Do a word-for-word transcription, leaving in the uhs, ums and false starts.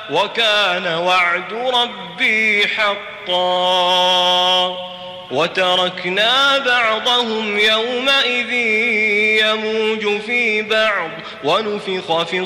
وكان وعد ربي حقا وتركنا بعضهم يومئذ يموج في بعض ونفخ في